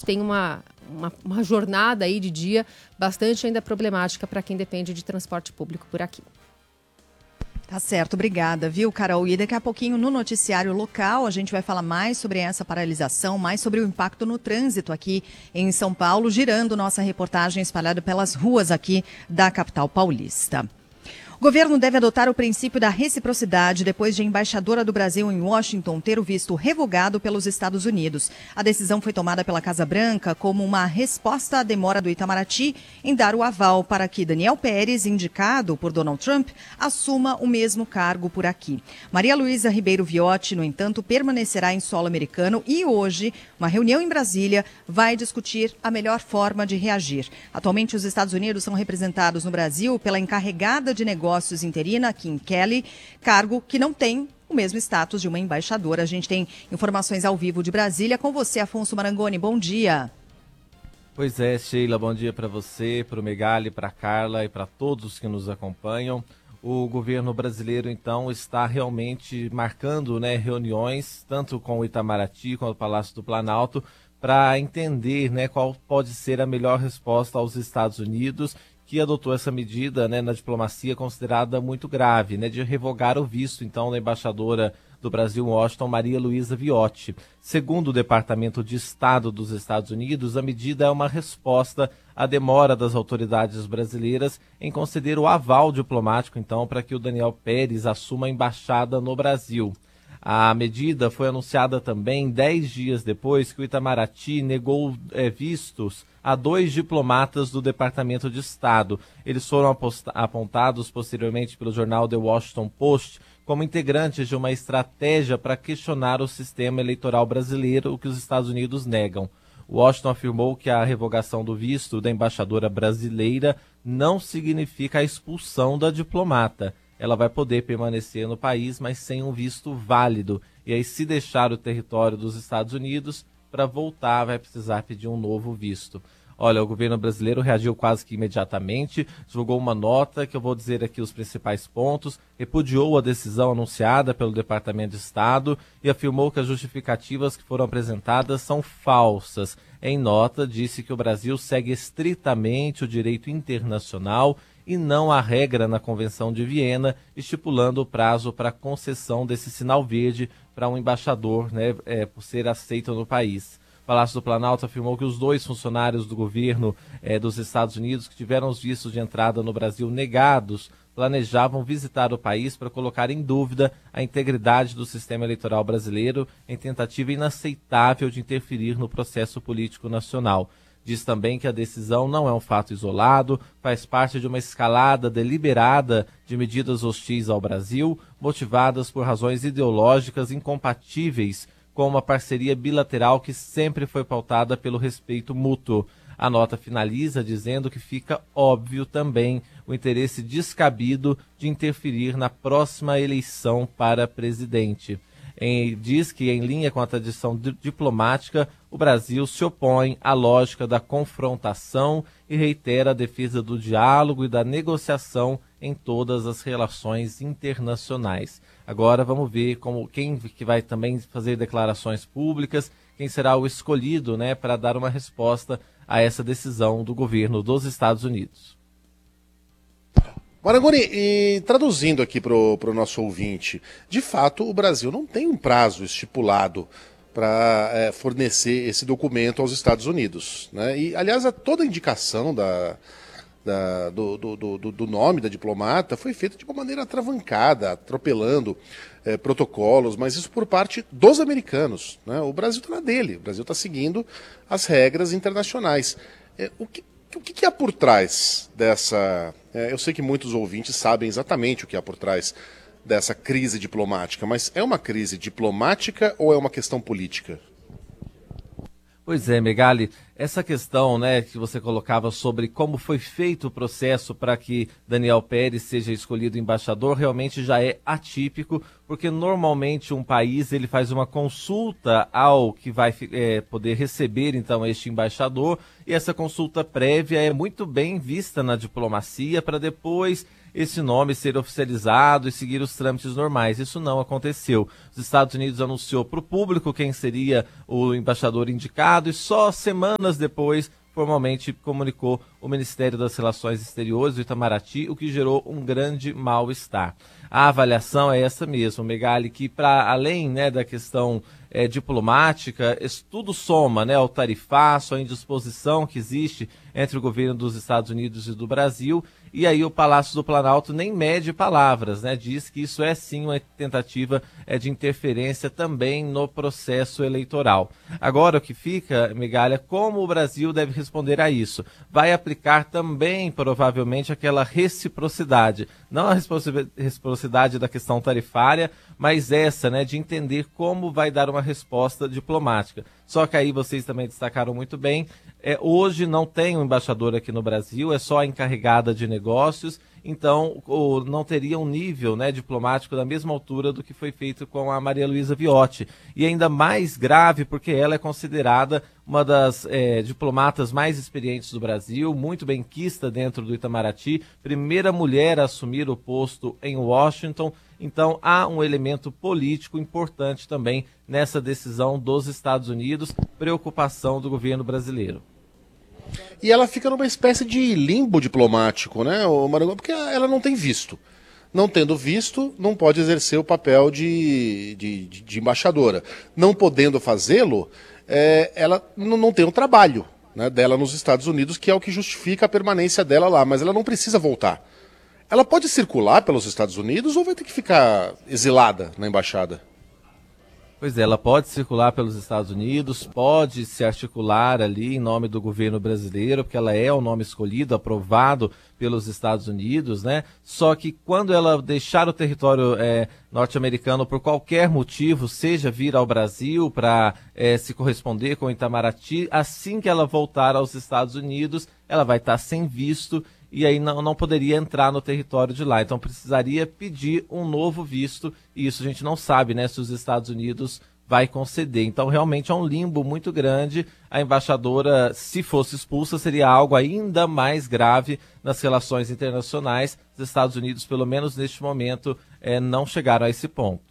tem uma jornada aí de dia bastante ainda problemática para quem depende de transporte público por aqui. Tá certo, obrigada, viu, Carol? E daqui a pouquinho no noticiário local a gente vai falar mais sobre essa paralisação, mais sobre o impacto no trânsito aqui em São Paulo, girando nossa reportagem espalhada pelas ruas aqui da capital paulista. O governo deve adotar o princípio da reciprocidade depois de a embaixadora do Brasil em Washington ter o visto revogado pelos Estados Unidos. A decisão foi tomada pela Casa Branca como uma resposta à demora do Itamaraty em dar o aval para que Daniel Pérez, indicado por Donald Trump, assuma o mesmo cargo por aqui. Maria Luísa Ribeiro Viotti, no entanto, permanecerá em solo americano e hoje, uma reunião em Brasília vai discutir a melhor forma de reagir. Atualmente, os Estados Unidos são representados no Brasil pela encarregada de negócios interina, Kim Kelly, cargo que não tem o mesmo status de uma embaixadora. A gente tem informações ao vivo de Brasília com você, Afonso Marangoni. Bom dia. Pois é, Sheila, bom dia para você, para o Megali, para a Carla e para todos que nos acompanham. O governo brasileiro, então, está realmente marcando, reuniões, tanto com o Itamaraty quanto o Palácio do Planalto, para entender, qual pode ser a melhor resposta aos Estados Unidos, que adotou essa medida, na diplomacia considerada muito grave, de revogar o visto, então, da embaixadora do Brasil em Washington, Maria Luísa Viotti. Segundo o Departamento de Estado dos Estados Unidos, a medida é uma resposta à demora das autoridades brasileiras em conceder o aval diplomático, então, para que o Daniel Pérez assuma a embaixada no Brasil. A medida foi anunciada também 10 dias depois que o Itamaraty negou vistos a 2 diplomatas do Departamento de Estado. Eles foram apontados posteriormente pelo jornal The Washington Post como integrantes de uma estratégia para questionar o sistema eleitoral brasileiro, o que os Estados Unidos negam. Washington afirmou que a revogação do visto da embaixadora brasileira não significa a expulsão da diplomata. Ela vai poder permanecer no país, mas sem um visto válido. E aí, se deixar o território dos Estados Unidos, para voltar vai precisar pedir um novo visto. Olha, o governo brasileiro reagiu quase que imediatamente, divulgou uma nota, que eu vou dizer aqui os principais pontos, repudiou a decisão anunciada pelo Departamento de Estado e afirmou que as justificativas que foram apresentadas são falsas. Em nota, disse que o Brasil segue estritamente o direito internacional e não a regra na Convenção de Viena, estipulando o prazo para concessão desse sinal verde para um embaixador, por ser aceito no país. O Palácio do Planalto afirmou que os 2 funcionários do governo dos Estados Unidos que tiveram os vistos de entrada no Brasil negados planejavam visitar o país para colocar em dúvida a integridade do sistema eleitoral brasileiro em tentativa inaceitável de interferir no processo político nacional. Diz também que a decisão não é um fato isolado, faz parte de uma escalada deliberada de medidas hostis ao Brasil, motivadas por razões ideológicas incompatíveis com uma parceria bilateral que sempre foi pautada pelo respeito mútuo. A nota finaliza dizendo que fica óbvio também o interesse descabido de interferir na próxima eleição para presidente. Diz que, em linha com a tradição diplomática, o Brasil se opõe à lógica da confrontação e reitera a defesa do diálogo e da negociação em todas as relações internacionais. Agora vamos ver quem que vai também fazer declarações públicas, quem será o escolhido, para dar uma resposta a essa decisão do governo dos Estados Unidos. Marangoni, e traduzindo aqui para o nosso ouvinte, de fato o Brasil não tem um prazo estipulado para fornecer esse documento aos Estados Unidos, E, aliás, toda a indicação do nome da diplomata foi feita de uma maneira atravancada, atropelando protocolos, mas isso por parte dos americanos, O Brasil está na dele, o Brasil está seguindo as regras internacionais. O que há por trás dessa... eu sei que muitos ouvintes sabem exatamente o que há por trás dessa crise diplomática, mas é uma crise diplomática ou é uma questão política? Pois é, Megali, essa questão, né, que você colocava sobre como foi feito o processo para que Daniel Peres seja escolhido embaixador, realmente já é atípico, porque normalmente um país ele faz uma consulta ao que vai poder receber então este embaixador, e essa consulta prévia é muito bem vista na diplomacia para depois esse nome ser oficializado e seguir os trâmites normais. Isso não aconteceu. Os Estados Unidos anunciou para o público quem seria o embaixador indicado e só semanas depois formalmente comunicou o Ministério das Relações Exteriores, o Itamaraty, o que gerou um grande mal-estar. A avaliação é essa mesmo, Megali, que para além, né, da questão diplomática, isso tudo soma, né, ao tarifaço, à indisposição que existe entre o governo dos Estados Unidos e do Brasil, e aí o Palácio do Planalto nem mede palavras, né, diz que isso é sim uma tentativa de interferência também no processo eleitoral. Agora o que fica, Megali, como o Brasil deve responder a isso? Vai aplicar também, provavelmente, aquela reciprocidade, não a reciprocidade da questão tarifária, mas essa, né, de entender como vai dar uma resposta diplomática. Só que aí vocês também destacaram muito bem, hoje não tem um embaixador aqui no Brasil, é só a encarregada de negócios, então não teria um nível, né, diplomático da mesma altura do que foi feito com a Maria Luísa Viotti. E ainda mais grave porque ela é considerada uma das diplomatas mais experientes do Brasil, muito benquista dentro do Itamaraty, primeira mulher a assumir o posto em Washington. Então há um elemento político importante também nessa decisão dos Estados Unidos, preocupação do governo brasileiro. E ela fica numa espécie de limbo diplomático, né, Maranhão? Porque ela não tem visto. Não tendo visto, não pode exercer o papel de embaixadora. Não podendo fazê-lo, ela não tem um trabalho, né, dela nos Estados Unidos, que é o que justifica a permanência dela lá, mas ela não precisa voltar. Ela pode circular pelos Estados Unidos ou vai ter que ficar exilada na embaixada? Pois é, ela pode circular pelos Estados Unidos, pode se articular ali em nome do governo brasileiro, porque ela é o nome escolhido, aprovado pelos Estados Unidos, né? Só que quando ela deixar o território norte-americano por qualquer motivo, seja vir ao Brasil para se corresponder com o Itamaraty, assim que ela voltar aos Estados Unidos, ela vai estar sem visto e aí não poderia entrar no território de lá. Então precisaria pedir um novo visto, e isso a gente não sabe, né, se os Estados Unidos vai conceder. Então realmente é um limbo muito grande. A embaixadora, se fosse expulsa, seria algo ainda mais grave nas relações internacionais. Os Estados Unidos, pelo menos neste momento, não chegaram a esse ponto.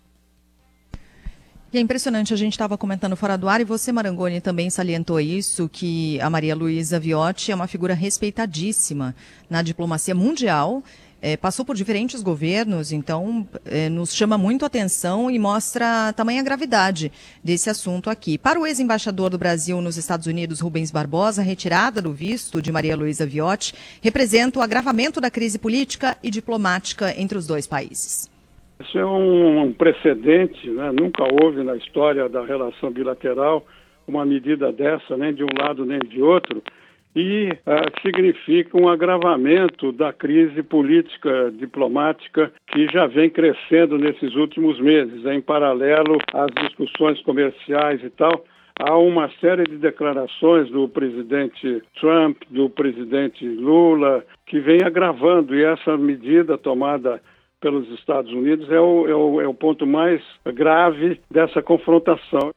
E é impressionante, a gente estava comentando fora do ar, e você, Marangoni, também salientou isso, que a Maria Luísa Viotti é uma figura respeitadíssima na diplomacia mundial, passou por diferentes governos, então nos chama muito a atenção e mostra tamanha gravidade desse assunto aqui. Para o ex-embaixador do Brasil nos Estados Unidos, Rubens Barbosa, a retirada do visto de Maria Luísa Viotti representa o agravamento da crise política e diplomática entre os dois países. Isso é um precedente, né? Nunca houve na história da relação bilateral uma medida dessa, nem de um lado nem de outro, e significa um agravamento da crise política diplomática que já vem crescendo nesses últimos meses. Em paralelo às discussões comerciais e tal, há uma série de declarações do presidente Trump, do presidente Lula, que vem agravando, e essa medida tomada pelos Estados Unidos é o ponto mais grave dessa confrontação.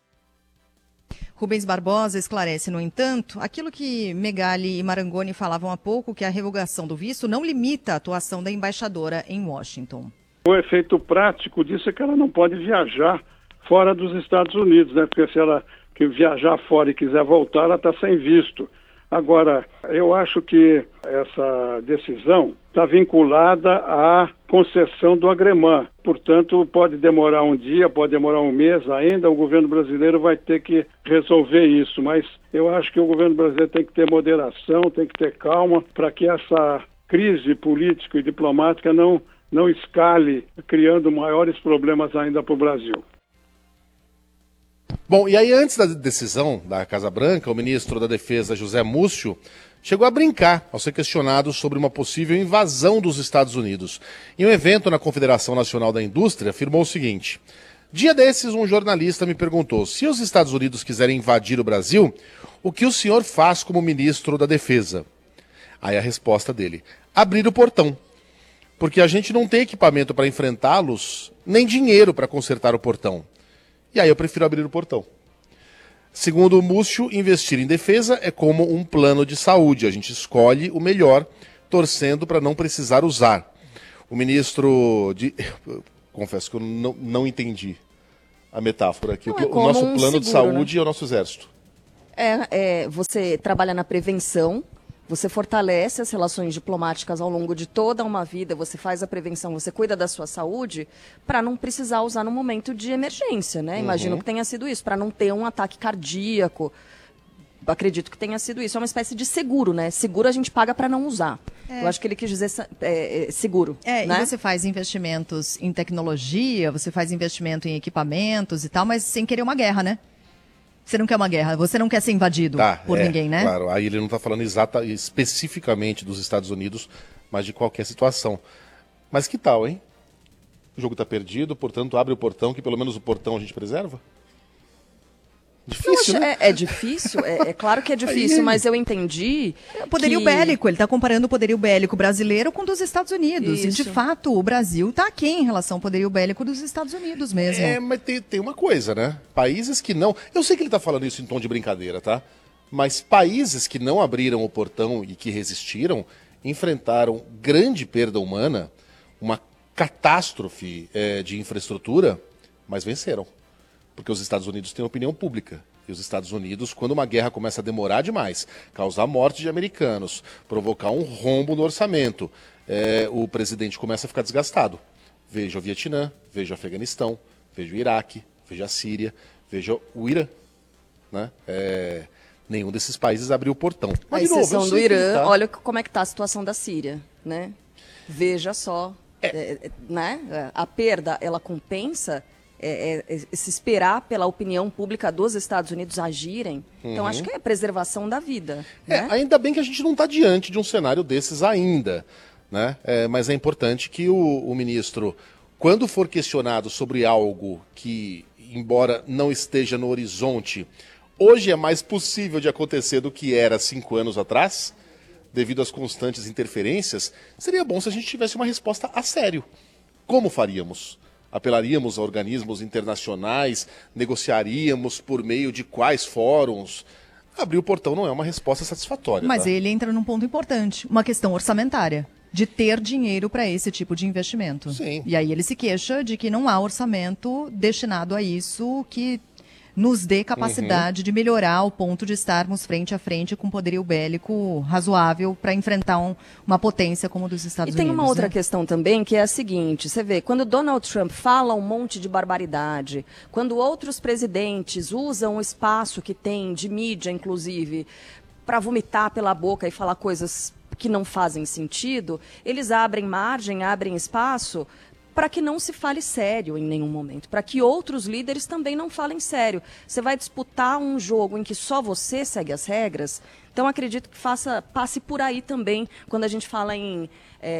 Rubens Barbosa esclarece, no entanto, aquilo que Megali e Marangoni falavam há pouco, que a revogação do visto não limita a atuação da embaixadora em Washington. O efeito prático disso é que ela não pode viajar fora dos Estados Unidos, né? Porque se ela viajar fora e quiser voltar, ela está sem visto. Agora, eu acho que essa decisão está vinculada à concessão do agremã. Portanto, pode demorar um dia, pode demorar um mês ainda, o governo brasileiro vai ter que resolver isso. Mas eu acho que o governo brasileiro tem que ter moderação, tem que ter calma, para que essa crise política e diplomática não escale, criando maiores problemas ainda para o Brasil. Bom, e aí antes da decisão da Casa Branca, o ministro da Defesa, José Múcio, chegou a brincar ao ser questionado sobre uma possível invasão dos Estados Unidos. Em um evento na Confederação Nacional da Indústria, afirmou o seguinte: Dia desses, um jornalista me perguntou: se os Estados Unidos quiserem invadir o Brasil, o que o senhor faz como ministro da Defesa? Aí a resposta dele: abrir o portão. Porque a gente não tem equipamento para enfrentá-los, nem dinheiro para consertar o portão. E aí eu prefiro abrir o portão. Segundo o Múcio, investir em defesa é como um plano de saúde. A gente escolhe o melhor, torcendo para não precisar usar. O ministro de... Confesso que eu não entendi a metáfora aqui. O nosso plano de saúde, né? É o nosso exército. Você trabalha na prevenção, você fortalece as relações diplomáticas ao longo de toda uma vida, você faz a prevenção, você cuida da sua saúde para não precisar usar no momento de emergência, né? Imagino que tenha sido isso, para não ter um ataque cardíaco. Acredito que tenha sido isso. É uma espécie de seguro, né? Seguro a gente paga para não usar. Eu acho que ele quis dizer seguro. Né? E você faz investimentos em tecnologia, você faz investimento em equipamentos e tal, mas sem querer uma guerra, né? Você não quer uma guerra, você não quer ser invadido por ninguém, né? Claro, aí ele não está falando especificamente dos Estados Unidos, mas de qualquer situação. Mas que tal, hein? O jogo está perdido, portanto abre o portão, que pelo menos o portão a gente preserva? Difícil, né? É difícil, é claro que é difícil, mas eu entendi poderio bélico, ele está comparando o poderio bélico brasileiro com o dos Estados Unidos. Isso. E, de fato, o Brasil está aqui em relação ao poderio bélico dos Estados Unidos mesmo. Mas tem uma coisa, né? Países que não... Eu sei que ele está falando isso em tom de brincadeira, tá? Mas países que não abriram o portão e que resistiram, enfrentaram grande perda humana, uma catástrofe de infraestrutura, mas venceram. Porque os Estados Unidos têm opinião pública. E os Estados Unidos, quando uma guerra começa a demorar demais, causar morte de americanos, provocar um rombo no orçamento, o presidente começa a ficar desgastado. Veja o Vietnã, veja o Afeganistão, veja o Iraque, veja a Síria, veja o Irã. Né? Nenhum desses países abriu o portão. Mas, de novo, do Irã, olha como é que está a situação da Síria. Né? Veja só. Né? A perda, ela compensa... se esperar pela opinião pública dos Estados Unidos agirem. Então, acho que é a preservação da vida. Né? Ainda bem que a gente não está diante de um cenário desses ainda. Né? Mas é importante que o ministro, quando for questionado sobre algo que, embora não esteja no horizonte, hoje é mais possível de acontecer do que era 5 anos atrás, devido às constantes interferências, seria bom se a gente tivesse uma resposta a sério. Como faríamos? Apelaríamos a organismos internacionais, negociaríamos por meio de quais fóruns? Abrir o portão não é uma resposta satisfatória. Mas ele entra num ponto importante, uma questão orçamentária, de ter dinheiro para esse tipo de investimento. Sim. E aí ele se queixa de que não há orçamento destinado a isso que nos dê capacidade de melhorar ao ponto de estarmos frente a frente com um poderio bélico razoável para enfrentar uma potência como a dos Estados Unidos. E tem uma outra questão também, que é a seguinte, você vê, quando Donald Trump fala um monte de barbaridade, quando outros presidentes usam o espaço que tem de mídia, inclusive, para vomitar pela boca e falar coisas que não fazem sentido, eles abrem margem, abrem espaço para que não se fale sério em nenhum momento, para que outros líderes também não falem sério. Você vai disputar um jogo em que só você segue as regras, então acredito que passe por aí também, quando a gente fala em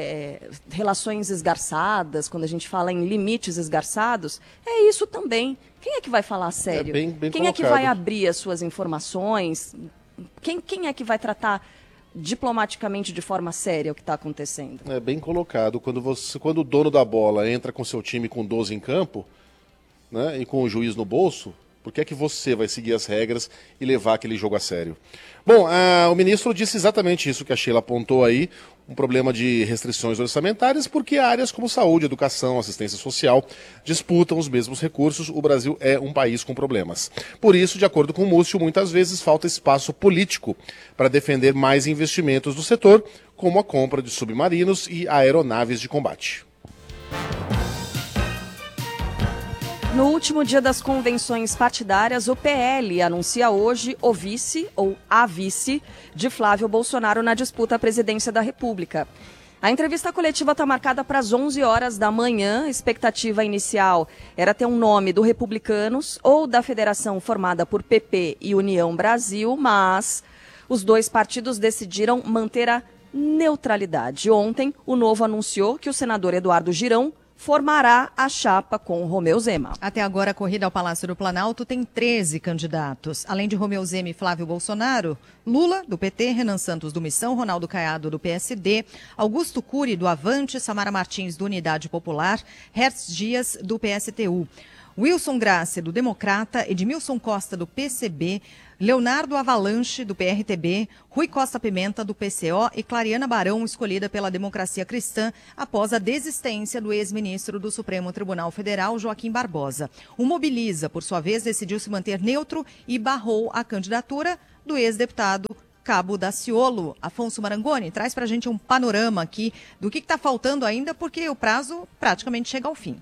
relações esgarçadas, quando a gente fala em limites esgarçados, é isso também. Quem é que vai falar sério? Bem quem colocado. É que vai abrir as suas informações? Quem é que vai tratar diplomaticamente de forma séria o que está acontecendo? É bem colocado. Quando o dono da bola entra com seu time com 12 em campo, né, e com o juiz no bolso, por que é que você vai seguir as regras e levar aquele jogo a sério? Bom, o ministro disse exatamente isso que a Sheila apontou aí, um problema de restrições orçamentárias, porque áreas como saúde, educação, assistência social disputam os mesmos recursos. O Brasil é um país com problemas. Por isso, de acordo com o Múcio, muitas vezes falta espaço político para defender mais investimentos do setor, como a compra de submarinos e aeronaves de combate. No último dia das convenções partidárias, o PL anuncia hoje o vice ou a vice de Flávio Bolsonaro na disputa à presidência da República. A entrevista coletiva está marcada para as 11 horas da manhã. A expectativa inicial era ter um nome do Republicanos ou da federação formada por PP e União Brasil, mas os dois partidos decidiram manter a neutralidade. Ontem, o Novo anunciou que o senador Eduardo Girão formará a chapa com Romeu Zema. Até agora, a corrida ao Palácio do Planalto tem 13 candidatos. Além de Romeu Zema e Flávio Bolsonaro, Lula, do PT, Renan Santos, do Missão, Ronaldo Caiado, do PSD, Augusto Cury, do Avante, Samara Martins, do Unidade Popular, Hertz Dias, do PSTU, Wilson Graça, do Democrata, Edmilson Costa, do PCB, Leonardo Avalanche, do PRTB, Rui Costa Pimenta, do PCO e Clariana Barão, escolhida pela Democracia Cristã após a desistência do ex-ministro do Supremo Tribunal Federal, Joaquim Barbosa. O Mobiliza, por sua vez, decidiu se manter neutro e barrou a candidatura do ex-deputado Cabo Daciolo. Afonso Marangoni, traz para a gente um panorama aqui do que está faltando ainda, porque o prazo praticamente chega ao fim.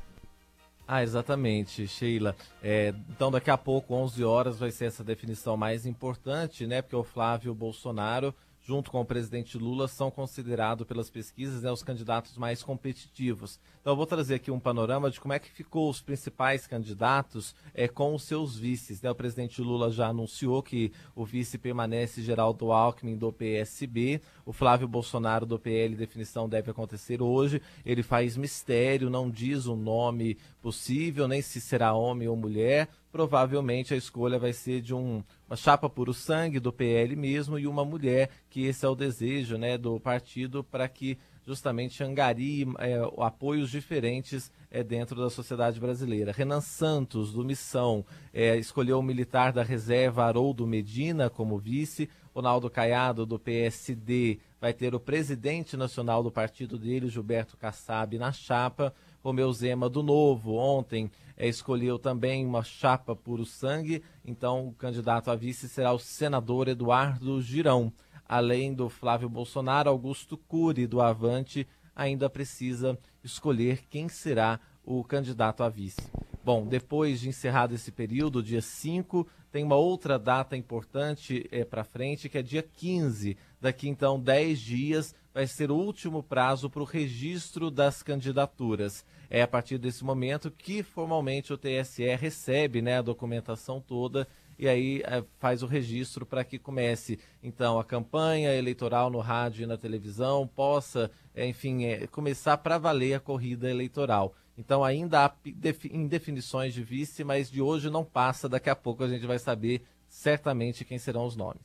Exatamente, Sheila. Então, daqui a pouco, 11 horas, vai ser essa definição mais importante, né? Porque o Flávio Bolsonaro, junto com o presidente Lula, são considerados pelas pesquisas, né, os candidatos mais competitivos. Então, eu vou trazer aqui um panorama de como é que ficou os principais candidatos com os seus vices, né? O presidente Lula já anunciou que o vice permanece Geraldo Alckmin, do PSB. O Flávio Bolsonaro, do PL, definição deve acontecer hoje. Ele faz mistério, não diz o nome possível, nem se será homem ou mulher. Provavelmente a escolha vai ser de uma chapa puro sangue do PL mesmo e uma mulher, que esse é o desejo, né, do partido, para que justamente angarie apoios diferentes dentro da sociedade brasileira. Renan Santos, do Missão, escolheu o militar da reserva Haroldo Medina como vice. Ronaldo Caiado, do PSD, vai ter o presidente nacional do partido dele, Gilberto Kassab, na chapa. Romeu Zema, do Novo, ontem escolheu também uma chapa puro sangue, então o candidato a vice será o senador Eduardo Girão. Além do Flávio Bolsonaro, Augusto Cury, do Avante, ainda precisa escolher quem será o candidato a vice. Bom, depois de encerrado esse período, dia 5, tem uma outra data importante para frente, que é dia 15. Daqui, então, 10 dias, vai ser o último prazo para o registro das candidaturas. É a partir desse momento que, formalmente, o TSE recebe, né, a documentação toda e aí faz o registro para que comece, então, a campanha eleitoral no rádio e na televisão, possa, começar para valer a corrida eleitoral. Então, ainda há indefinições de vice, mas de hoje não passa. Daqui a pouco a gente vai saber certamente quem serão os nomes.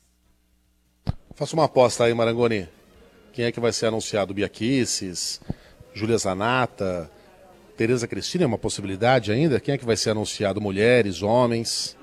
Faça uma aposta aí, Marangoni. Quem é que vai ser anunciado? Bia Kicis, Júlia Zanata, Tereza Cristina é uma possibilidade ainda? Quem é que vai ser anunciado? Mulheres, homens?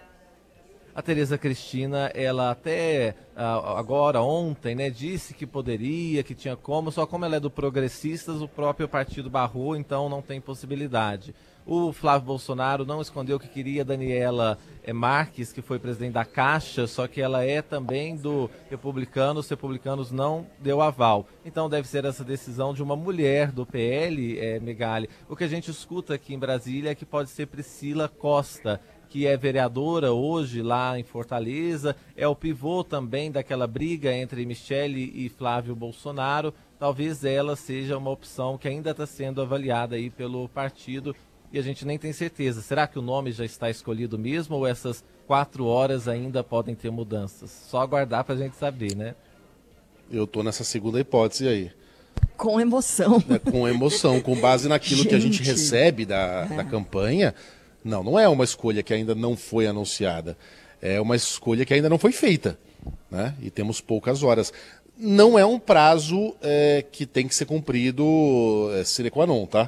A Tereza Cristina, ela até agora, ontem, né, disse que poderia, que tinha só como ela é do Progressistas, o próprio partido barrou, então não tem possibilidade. O Flávio Bolsonaro não escondeu que queria Daniela Marques, que foi presidente da Caixa, só que ela é também do Republicanos, os republicanos não deu aval. Então deve ser essa decisão de uma mulher do PL, Megali. O que a gente escuta aqui em Brasília é que pode ser Priscila Costa, que é vereadora hoje lá em Fortaleza, é o pivô também daquela briga entre Michele e Flávio Bolsonaro. Talvez ela seja uma opção que ainda está sendo avaliada aí pelo partido e a gente nem tem certeza. Será que o nome já está escolhido mesmo ou essas 4 horas ainda podem ter mudanças? Só aguardar para a gente saber, né? Eu tô nessa segunda hipótese aí. Com emoção. Com emoção, com base naquilo que a gente recebe da campanha. Não é uma escolha que ainda não foi anunciada. É uma escolha que ainda não foi feita, né? E temos poucas horas. Não é um prazo que tem que ser cumprido sine qua non, tá?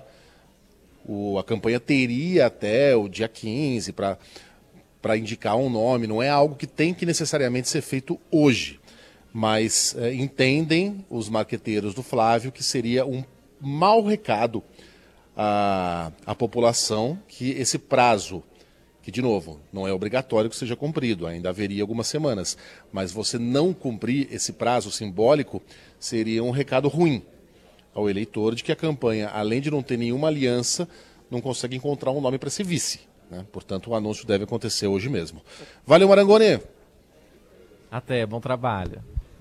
A campanha teria até o dia 15 para indicar um nome. Não é algo que tem que necessariamente ser feito hoje. Mas entendem os marqueteiros do Flávio que seria um mau recado à população que esse prazo, que de novo, não é obrigatório que seja cumprido, ainda haveria algumas semanas, mas você não cumprir esse prazo simbólico seria um recado ruim ao eleitor de que a campanha, além de não ter nenhuma aliança, não consegue encontrar um nome para ser vice, né? Portanto, o anúncio deve acontecer hoje mesmo. Valeu, Marangoni! Até, bom trabalho.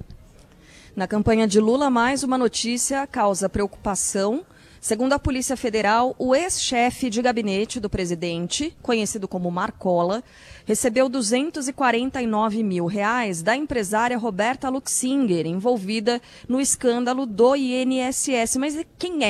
Na campanha de Lula, mais uma notícia causa preocupação. Segundo a Polícia Federal, o ex-chefe de gabinete do presidente, conhecido como Marcola, recebeu R$249 mil da empresária Roberta Luxinger, envolvida no escândalo do INSS. Mas quem é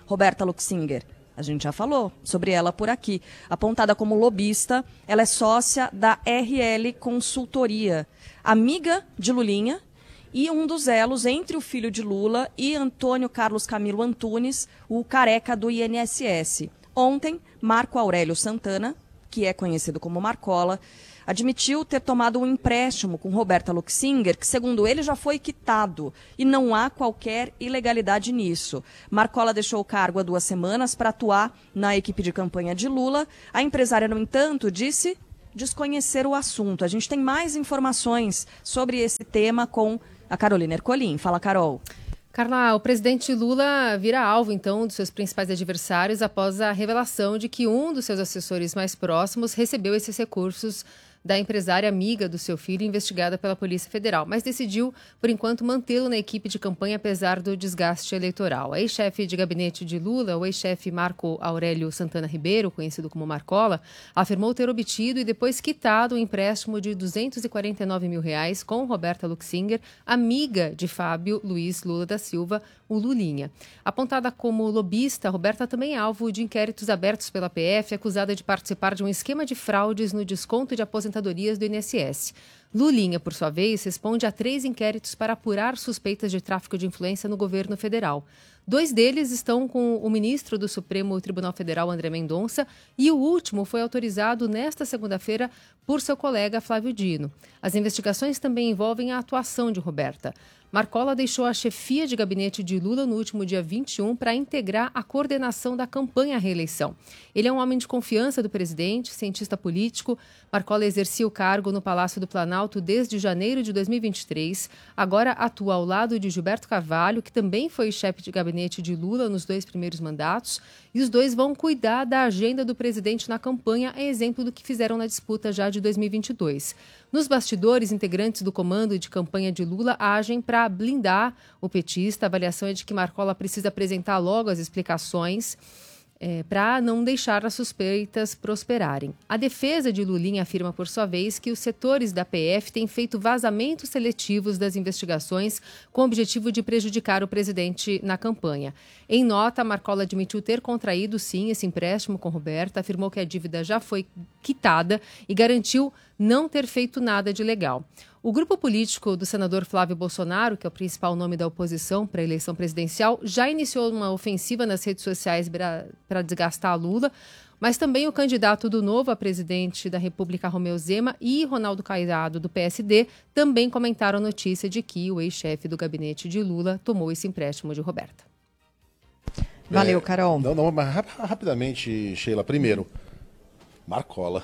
Roberta Luxinger? A gente já falou sobre ela por aqui. Apontada como lobista, ela é sócia da RL Consultoria, amiga de Lulinha e um dos elos entre o filho de Lula e Antônio Carlos Camilo Antunes, o careca do INSS. Ontem, Marco Aurélio Santana, que é conhecido como Marcola, admitiu ter tomado um empréstimo com Roberta Luxinger, que, segundo ele, já foi quitado. E não há qualquer ilegalidade nisso. Marcola deixou o cargo há 2 semanas para atuar na equipe de campanha de Lula. A empresária, no entanto, disse desconhecer o assunto. A gente tem mais informações sobre esse tema com a Carolina Ercolim. Fala, Carol. Carla, o presidente Lula vira alvo, então, dos seus principais adversários após a revelação de que um dos seus assessores mais próximos recebeu esses recursos da empresária amiga do seu filho, investigada pela Polícia Federal, mas decidiu, por enquanto, mantê-lo na equipe de campanha, apesar do desgaste eleitoral. A ex-chefe de gabinete de Lula, o ex-chefe Marco Aurélio Santana Ribeiro, conhecido como Marcola, afirmou ter obtido e depois quitado um empréstimo de R$249 mil com Roberta Luxinger, amiga de Fábio Luiz Lula da Silva, o Lulinha. Apontada como lobista, Roberta também é alvo de inquéritos abertos pela PF, acusada de participar de um esquema de fraudes no desconto de aposentadorias do INSS. Lulinha, por sua vez, responde a 3 inquéritos para apurar suspeitas de tráfico de influência no governo federal. 2 deles estão com o ministro do Supremo Tribunal Federal, André Mendonça, e o último foi autorizado nesta segunda-feira por seu colega Flávio Dino. As investigações também envolvem a atuação de Roberta. Marcola deixou a chefia de gabinete de Lula no último dia 21 para integrar a coordenação da campanha à reeleição. Ele é um homem de confiança do presidente, cientista político. Marcola exercia o cargo no Palácio do Planalto desde janeiro de 2023. Agora atua ao lado de Gilberto Carvalho, que também foi chefe de gabinete de Lula nos 2 primeiros mandatos. E os dois vão cuidar da agenda do presidente na campanha, a exemplo do que fizeram na disputa já de 2022. Nos bastidores, integrantes do comando de campanha de Lula agem para blindar o petista. A avaliação é de que Marcola precisa apresentar logo as explicações para não deixar as suspeitas prosperarem. A defesa de Lulinha afirma, por sua vez, que os setores da PF têm feito vazamentos seletivos das investigações com o objetivo de prejudicar o presidente na campanha. Em nota, Marcola admitiu ter contraído, sim, esse empréstimo com Roberta, afirmou que a dívida já foi quitada e garantiu não ter feito nada de ilegal. O grupo político do senador Flávio Bolsonaro, que é o principal nome da oposição para a eleição presidencial, já iniciou uma ofensiva nas redes sociais para desgastar a Lula, mas também o candidato do Novo a presidente da República, Romeu Zema, e Ronaldo Caiado, do PSD, também comentaram a notícia de que o ex-chefe do gabinete de Lula tomou esse empréstimo de Roberta. Valeu, Carol. Não, mas rapidamente, Sheila. Primeiro, Marcola.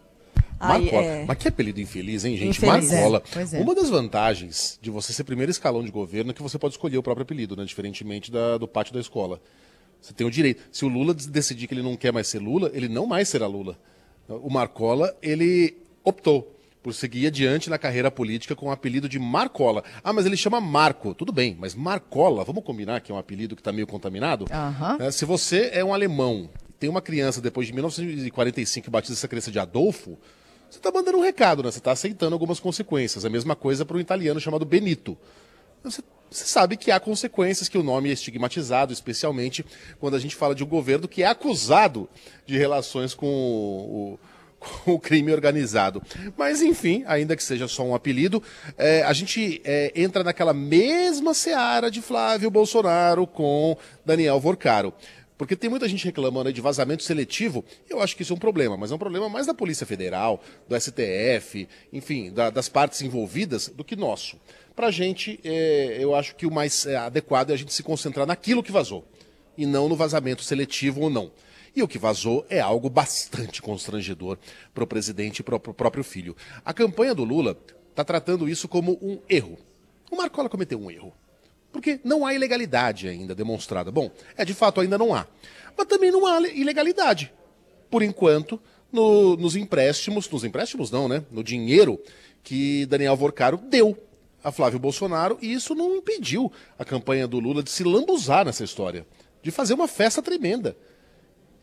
Mas que apelido infeliz, hein, gente? Infeliz, Marcola. É. Uma das vantagens de você ser primeiro escalão de governo é que você pode escolher o próprio apelido, né? Diferentemente do pátio da escola. Você tem o direito. Se o Lula decidir que ele não quer mais ser Lula, ele não mais será Lula. O Marcola, ele optou por seguir adiante na carreira política com o apelido de Marcola. Ah, mas ele chama Marco. Tudo bem, mas Marcola, vamos combinar que é um apelido que está meio contaminado? Uhum. Se você é um alemão, tem uma criança depois de 1945 que batiza essa criança de Adolfo, você está mandando um recado, né? Você está aceitando algumas consequências. A mesma coisa para um italiano chamado Benito. Você sabe que há consequências, que o nome é estigmatizado, especialmente quando a gente fala de um governo que é acusado de relações com o crime organizado. Mas, enfim, ainda que seja só um apelido, a gente entra naquela mesma seara de Flávio Bolsonaro com Daniel Vorcaro. Porque tem muita gente reclamando aí de vazamento seletivo. Eu acho que isso é um problema, mas é um problema mais da Polícia Federal, do STF, enfim, das partes envolvidas, do que nosso. Pra gente, eu acho que o mais adequado é a gente se concentrar naquilo que vazou, e não no vazamento seletivo ou não. E o que vazou é algo bastante constrangedor para o presidente e para o próprio filho. A campanha do Lula está tratando isso como um erro. O Marcola cometeu um erro. Porque não há ilegalidade ainda demonstrada. Bom, de fato ainda não há. Mas também não há ilegalidade. Por enquanto, nos empréstimos não, né? No dinheiro que Daniel Vorcaro deu a Flávio Bolsonaro, e isso não impediu a campanha do Lula de se lambuzar nessa história, de fazer uma festa tremenda.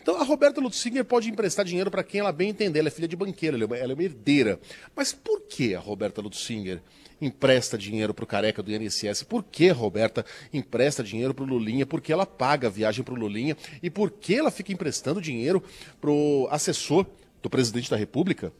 Então a Roberta Lutzinger pode emprestar dinheiro para quem ela bem entender, ela é filha de banqueiro, ela é uma herdeira. Mas por que a Roberta Lutzinger empresta dinheiro para o careca do INSS? Por que a Roberta empresta dinheiro para o Lulinha? Por que ela paga a viagem para o Lulinha? E por que ela fica emprestando dinheiro para o assessor do presidente da República?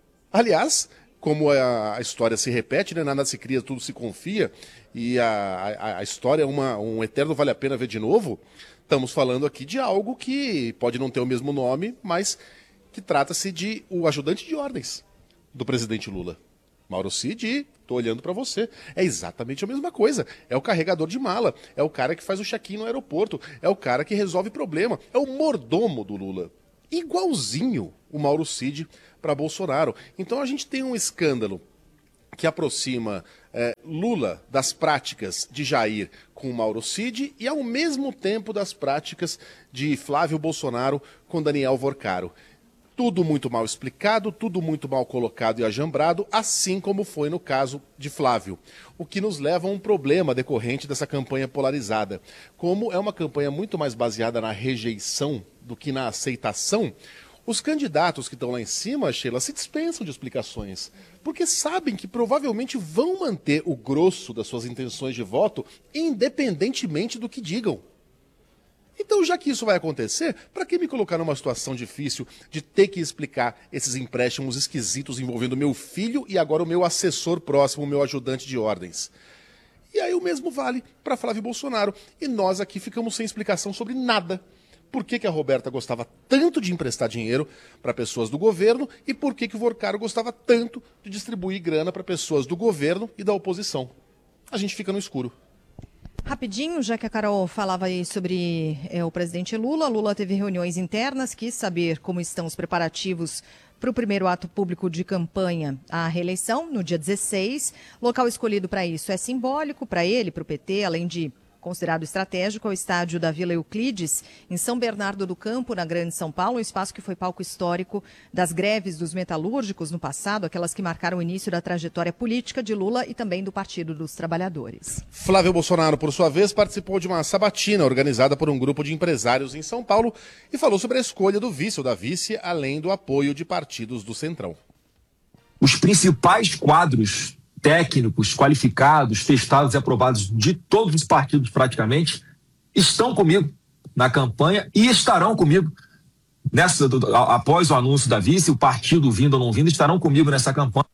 Aliás, como a história se repete, né? Nada se cria, tudo se confia, e a história é um eterno vale a pena ver de novo. Estamos falando aqui de algo que pode não ter o mesmo nome, mas que trata-se de o ajudante de ordens do presidente Lula. Mauro Cid, estou olhando para você. É exatamente a mesma coisa. É o carregador de mala, é o cara que faz o check-in no aeroporto, é o cara que resolve problema, é o mordomo do Lula. Igualzinho o Mauro Cid para Bolsonaro. Então a gente tem um escândalo que aproxima Lula das práticas de Jair com Mauro Cid e ao mesmo tempo das práticas de Flávio Bolsonaro com Daniel Vorcaro. Tudo muito mal explicado, tudo muito mal colocado e ajambrado, assim como foi no caso de Flávio. O que nos leva a um problema decorrente dessa campanha polarizada. Como é uma campanha muito mais baseada na rejeição do que na aceitação, os candidatos que estão lá em cima, Sheila, se dispensam de explicações, porque sabem que provavelmente vão manter o grosso das suas intenções de voto, independentemente do que digam. Então, já que isso vai acontecer, para que me colocar numa situação difícil de ter que explicar esses empréstimos esquisitos envolvendo meu filho e agora o meu assessor próximo, o meu ajudante de ordens? E aí o mesmo vale para Flávio Bolsonaro. E nós aqui ficamos sem explicação sobre nada. Por que a Roberta gostava tanto de emprestar dinheiro para pessoas do governo e por que o Vorcaro gostava tanto de distribuir grana para pessoas do governo e da oposição? A gente fica no escuro. Rapidinho, já que a Carol falava aí sobre o presidente Lula. Lula teve reuniões internas, quis saber como estão os preparativos para o primeiro ato público de campanha à reeleição, no dia 16. Local escolhido para isso é simbólico para ele, para o PT, além de considerado estratégico, é o estádio da Vila Euclides, em São Bernardo do Campo, na Grande São Paulo, um espaço que foi palco histórico das greves dos metalúrgicos no passado, aquelas que marcaram o início da trajetória política de Lula e também do Partido dos Trabalhadores. Flávio Bolsonaro, por sua vez, participou de uma sabatina organizada por um grupo de empresários em São Paulo e falou sobre a escolha do vice ou da vice, além do apoio de partidos do Centrão. Os principais quadros técnicos, qualificados, testados e aprovados de todos os partidos praticamente, estão comigo na campanha e estarão comigo após o anúncio da vice, o partido vindo ou não vindo, estarão comigo nessa campanha.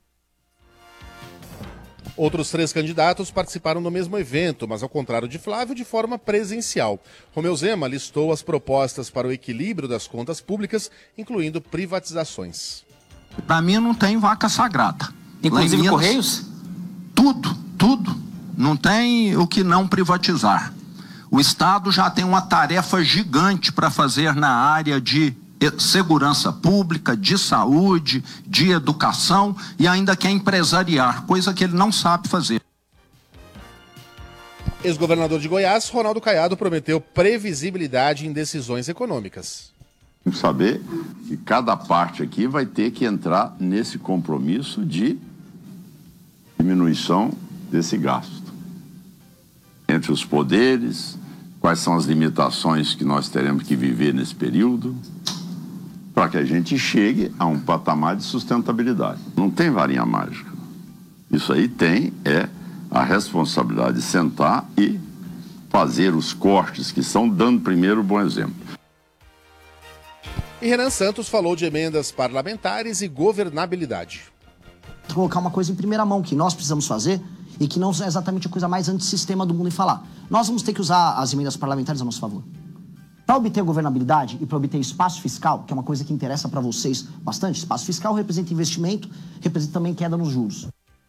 Outros 3 candidatos participaram do mesmo evento, mas ao contrário de Flávio, de forma presencial. Romeu Zema listou as propostas para o equilíbrio das contas públicas, incluindo privatizações. Para mim não tem vaca sagrada. Inclusive Correios? Tudo. Não tem o que não privatizar. O Estado já tem uma tarefa gigante para fazer na área de segurança pública, de saúde, de educação e ainda quer empresariar, coisa que ele não sabe fazer. Ex-governador de Goiás, Ronaldo Caiado, prometeu previsibilidade em decisões econômicas. Tem que saber que cada parte aqui vai ter que entrar nesse compromisso de diminuição desse gasto. Entre os poderes, quais são as limitações que nós teremos que viver nesse período, para que a gente chegue a um patamar de sustentabilidade. Não tem varinha mágica. Isso aí a responsabilidade de sentar e fazer os cortes que são, dando primeiro um bom exemplo. E Renan Santos falou de emendas parlamentares e governabilidade. Colocar uma coisa em primeira mão que nós precisamos fazer e que não é exatamente a coisa mais antissistema do mundo em falar. Nós vamos ter que usar as emendas parlamentares a nosso favor. Para obter governabilidade e para obter espaço fiscal, que é uma coisa que interessa para vocês bastante, espaço fiscal representa investimento, representa também queda nos juros.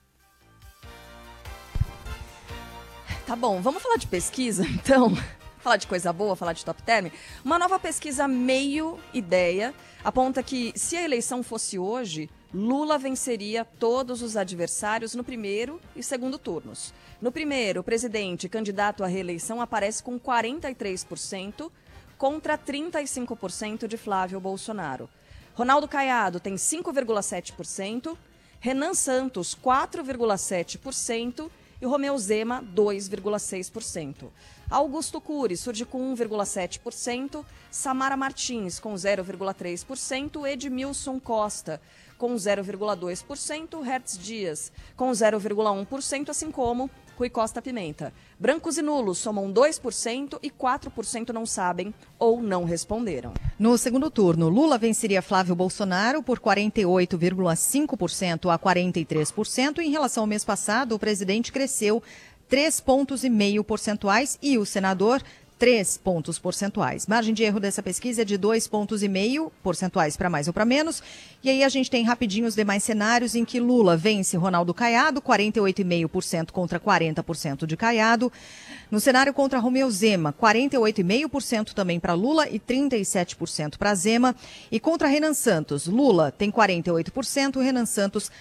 Tá bom, vamos falar de pesquisa, então? Falar de coisa boa, falar de top term. Uma nova pesquisa meio ideia aponta que se a eleição fosse hoje, Lula venceria todos os adversários no primeiro e segundo turnos. No primeiro, o presidente candidato à reeleição aparece com 43% contra 35% de Flávio Bolsonaro. Ronaldo Caiado tem 5,7%, Renan Santos 4,7% e Romeu Zema 2,6%. Augusto Cury surge com 1,7%, Samara Martins com 0,3%, Edmilson Costa com 0,2%, Hertz Dias com 0,1%, assim como Rui Costa Pimenta. Brancos e nulos somam 2% e 4% não sabem ou não responderam. No segundo turno, Lula venceria Flávio Bolsonaro por 48,5% a 43%. Em relação ao mês passado, o presidente cresceu 3,5 pontos percentuais e o senador 3 pontos percentuais. Margem de erro dessa pesquisa é de 2,5 pontos percentuais para mais ou para menos. E aí a gente tem rapidinho os demais cenários em que Lula vence Ronaldo Caiado, 48,5% contra 40% de Caiado. No cenário contra Romeu Zema, 48,5% também para Lula e 37% para Zema. E contra Renan Santos, Lula tem 48%, Renan Santos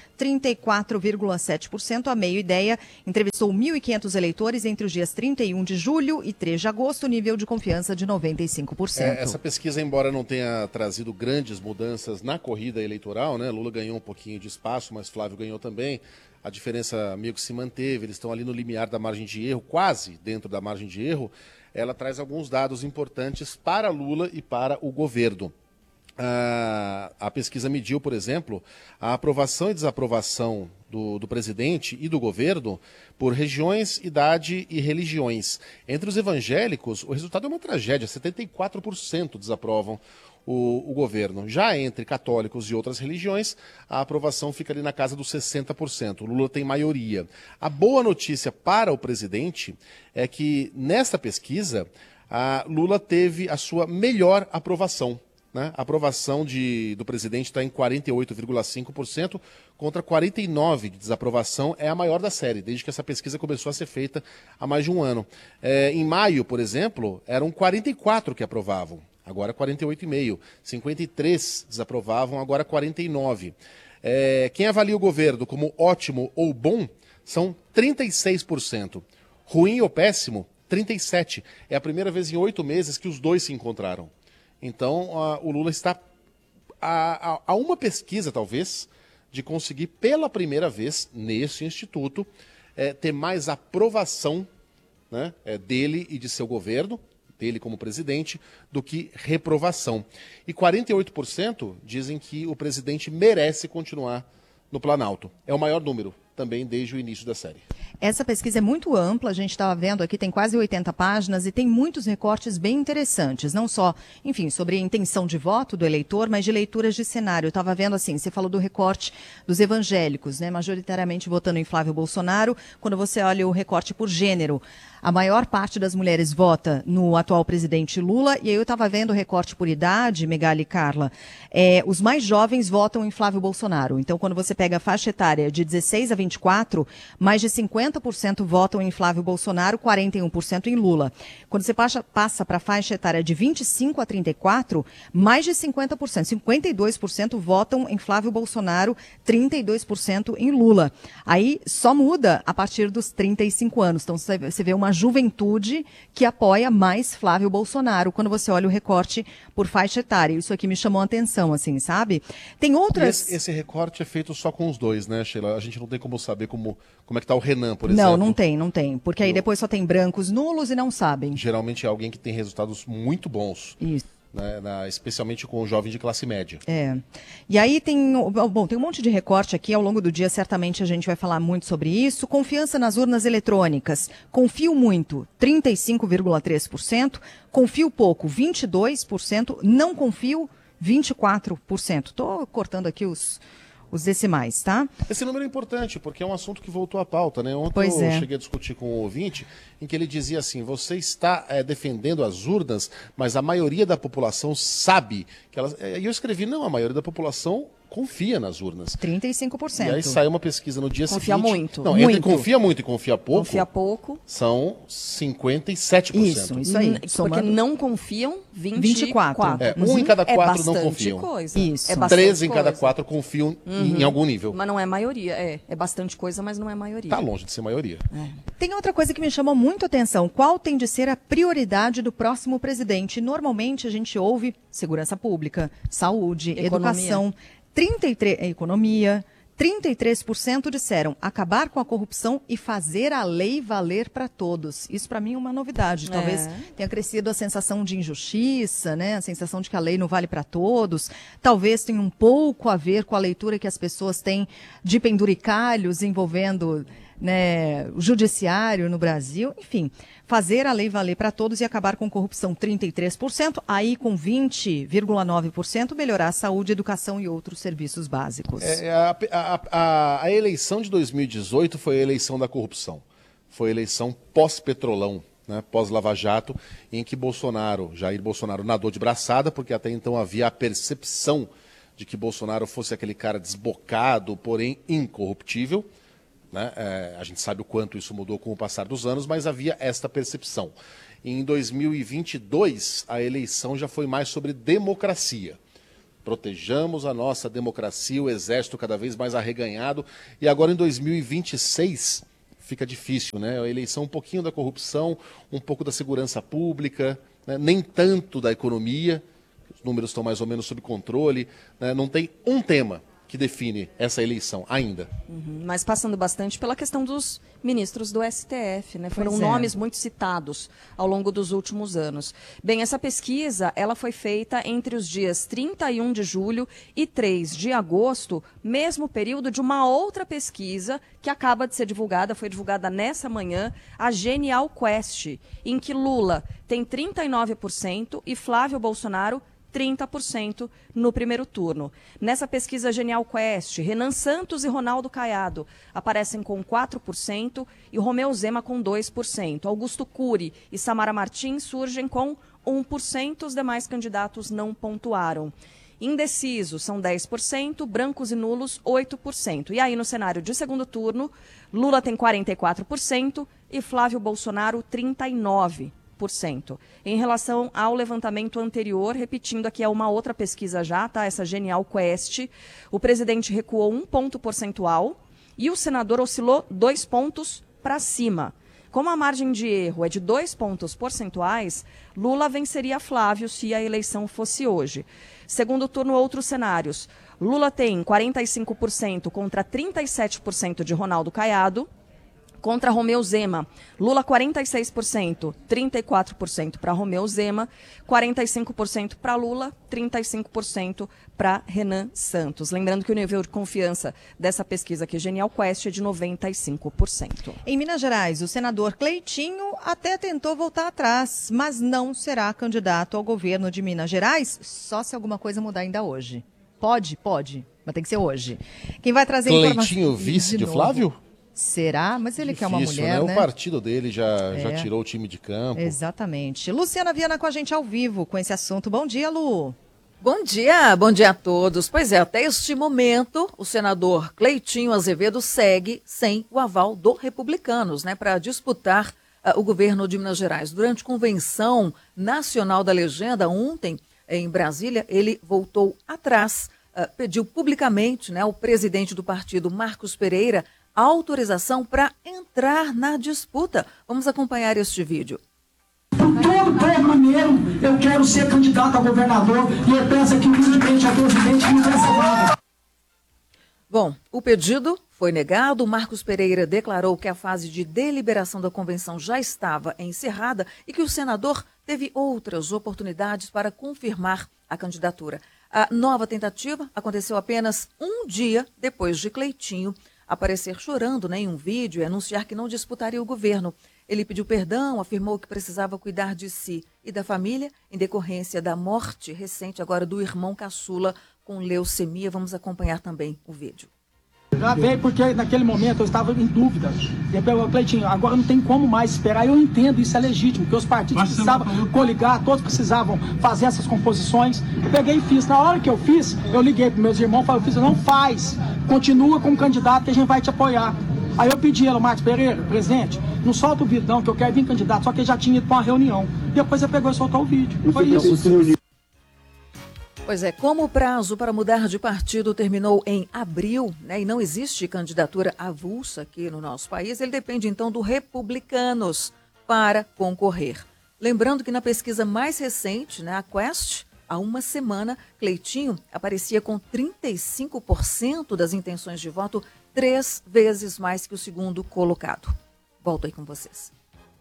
34,7%. A Meio Ideia entrevistou 1.500 eleitores entre os dias 31 de julho e 3 de agosto, nível de confiança de 95%. Essa pesquisa, embora não tenha trazido grandes mudanças na corrida eleitoral, né? Lula ganhou um pouquinho de espaço, mas Flávio ganhou também. A diferença meio que se manteve, eles estão ali no limiar da margem de erro, quase dentro da margem de erro. Ela traz alguns dados importantes para Lula e para o governo. A pesquisa mediu, por exemplo, a aprovação e desaprovação do presidente e do governo por regiões, idade e religiões. Entre os evangélicos, o resultado é uma tragédia, 74% desaprovam o governo. Já entre católicos e outras religiões, a aprovação fica ali na casa dos 60%. O Lula tem maioria. A boa notícia para o presidente é que, nesta pesquisa, Lula teve a sua melhor aprovação. Né? A aprovação do presidente está em 48,5% contra 49% de desaprovação, é a maior da série, desde que essa pesquisa começou a ser feita há mais de um ano. Em maio, por exemplo, eram 44% que aprovavam, agora 48,5%. 53% desaprovavam, agora 49%. Quem avalia o governo como ótimo ou bom são 36%. Ruim ou péssimo, 37%. É a primeira vez em 8 meses que os dois se encontraram. Então, o Lula está a uma pesquisa, talvez, de conseguir pela primeira vez, nesse instituto, ter mais aprovação, né, dele e de seu governo, dele como presidente, do que reprovação. E 48% dizem que o presidente merece continuar no Planalto. É o maior número, também desde o início da série. Essa pesquisa é muito ampla, a gente estava vendo aqui, tem quase 80 páginas e tem muitos recortes bem interessantes, não só, enfim, sobre a intenção de voto do eleitor, mas de leituras de cenário. Eu estava vendo assim, você falou do recorte dos evangélicos, né, majoritariamente votando em Flávio Bolsonaro. Quando você olha o recorte por gênero, a maior parte das mulheres vota no atual presidente Lula, e aí eu estava vendo o recorte por idade, Megali e Carla, os mais jovens votam em Flávio Bolsonaro. Então, quando você pega a faixa etária de 16 a 24, mais de 50% votam em Flávio Bolsonaro, 41% em Lula. Quando você passa para a faixa etária de 25 a 34, mais de 50%, 52% votam em Flávio Bolsonaro, 32% em Lula. Aí só muda a partir dos 35 anos. Então, você vê uma juventude que apoia mais Flávio Bolsonaro quando você olha o recorte por faixa etária. Isso aqui me chamou a atenção, assim, sabe? Tem outras... Esse recorte é feito só com os dois, né, Sheila? A gente não tem como saber como é que está o Renan, por exemplo. Não tem. Porque aí depois só tem brancos nulos e não sabem. Geralmente é alguém que tem resultados muito bons. Isso. Né, especialmente com o jovem de classe média. E aí tem um monte de recorte aqui, ao longo do dia certamente a gente vai falar muito sobre isso. Confiança nas urnas eletrônicas. Confio muito, 35,3%. Confio pouco, 22%. Não confio, 24%. Estou cortando aqui os decimais, tá? Esse número é importante, porque é um assunto que voltou à pauta, né? Ontem eu cheguei a discutir com um ouvinte em que ele dizia assim, você está defendendo as urnas, mas a maioria da população sabe que elas... E eu escrevi, não, a maioria da população confia nas urnas. 35%. E aí saiu uma pesquisa no dia confia seguinte... Muito. Não, muito. Entre confia muito e confia pouco... Confia pouco. São 57%. Isso aí. Porque não confiam 24. Um em cada 4 não confiam. Coisa. Isso. 13 em cada 4 confiam em algum nível. Mas não é maioria. É bastante coisa, mas não é maioria. Tá longe de ser maioria. Tem outra coisa que me chamou muito a atenção. Qual tem de ser a prioridade do próximo presidente? Normalmente a gente ouve segurança pública, saúde, educação, economia. 33% disseram acabar com a corrupção e fazer a lei valer para todos. Isso para mim é uma novidade. Talvez tenha crescido a sensação de injustiça, né? A sensação de que a lei não vale para todos. Talvez tenha um pouco a ver com a leitura que as pessoas têm de penduricalhos envolvendo, né, o judiciário no Brasil. Enfim, fazer a lei valer para todos e acabar com corrupção, 33%, aí com 20,9% melhorar a saúde, educação e outros serviços básicos. A eleição de 2018 foi a eleição da corrupção. Foi a eleição pós-Petrolão, né, pós-Lava Jato, em que Jair Bolsonaro nadou de braçada, porque até então havia a percepção de que Bolsonaro fosse aquele cara desbocado, porém incorruptível. Né? A gente sabe o quanto isso mudou com o passar dos anos, mas havia esta percepção. Em 2022, a eleição já foi mais sobre democracia. Protejamos a nossa democracia, o exército cada vez mais arreganhado. E agora em 2026 fica difícil, né? A eleição um pouquinho da corrupção, um pouco da segurança pública, né? Nem tanto da economia, os números estão mais ou menos sob controle, né? Não tem um tema que define essa eleição ainda. Mas passando bastante pela questão dos ministros do STF, né? Foram nomes muito citados ao longo dos últimos anos. Bem, essa pesquisa, ela foi feita entre os dias 31 de julho e 3 de agosto, mesmo período de uma outra pesquisa que acaba de ser divulgada, foi divulgada nessa manhã, a Genial Quest, em que Lula tem 39% e Flávio Bolsonaro 30% no primeiro turno. Nessa pesquisa Genial Quest, Renan Santos e Ronaldo Caiado aparecem com 4% e Romeu Zema com 2%. Augusto Cury e Samara Martins surgem com 1%, os demais candidatos não pontuaram. Indecisos são 10%, brancos e nulos 8%. E aí no cenário de segundo turno, Lula tem 44% e Flávio Bolsonaro 39%. Em relação ao levantamento anterior, repetindo aqui é uma outra pesquisa já, tá? Essa Genial Quest, o presidente recuou 1 ponto percentual e o senador oscilou 2 pontos para cima. Como a margem de erro é de 2 pontos percentuais, Lula venceria Flávio se a eleição fosse hoje. Segundo turno, outros cenários. Lula tem 45% contra 37% de Ronaldo Caiado. Contra Romeu Zema, Lula 46%, 34% para Romeu Zema, 45% para Lula, 35% para Renan Santos. Lembrando que o nível de confiança dessa pesquisa aqui, Genial Quest, é de 95%. Em Minas Gerais, o senador Cleitinho até tentou voltar atrás, mas não será candidato ao governo de Minas Gerais, só se alguma coisa mudar ainda hoje. Pode, mas tem que ser hoje. Quem vai trazer Cleitinho vice de Flávio? Será? Mas ele quer uma mulher, né? O partido dele já tirou o time de campo. Exatamente. Luciana Viana com a gente ao vivo com esse assunto. Bom dia, Lu. Bom dia a todos. Pois é, até este momento, o senador Cleitinho Azevedo segue sem o aval do Republicanos, né, para disputar o governo de Minas Gerais. Durante a convenção nacional da legenda, ontem, em Brasília, ele voltou atrás, pediu publicamente, né, ao presidente do partido, Marcos Pereira, autorização para entrar na disputa. Vamos acompanhar este vídeo. Por todo povo mineiro, eu quero ser candidato a governador e eu peço aqui humildemente a presidente que me dê essa vaga. Bom, o pedido foi negado. Marcos Pereira declarou que a fase de deliberação da convenção já estava encerrada e que o senador teve outras oportunidades para confirmar a candidatura. A nova tentativa aconteceu apenas um dia depois de Cleitinho aparecer chorando, né, em um vídeo e anunciar que não disputaria o governo. Ele pediu perdão, afirmou que precisava cuidar de si e da família em decorrência da morte recente agora do irmão caçula com leucemia. Vamos acompanhar também o vídeo. Já veio porque naquele momento eu estava em dúvida. Depois, Cleitinho, agora não tem como mais esperar. Eu entendo, isso é legítimo, porque os partidos precisavam coligar, todos precisavam fazer essas composições. Eu peguei e fiz. Na hora que eu fiz, eu liguei para meus irmãos e falei, não faz, continua com o candidato que a gente vai te apoiar. Aí eu pedi ao Marcos Pereira, presidente, não solta o vídeo não, que eu quero vir candidato, só que ele já tinha ido para uma reunião. Depois ele pegou e soltou o vídeo. Foi isso. Pois é, como o prazo para mudar de partido terminou em abril, né, e não existe candidatura avulsa aqui no nosso país, ele depende então do Republicanos para concorrer. Lembrando que na pesquisa mais recente, né, a Quest, Há uma semana, Cleitinho aparecia com 35% das intenções de voto, 3 vezes mais que o segundo colocado. Volto aí com vocês.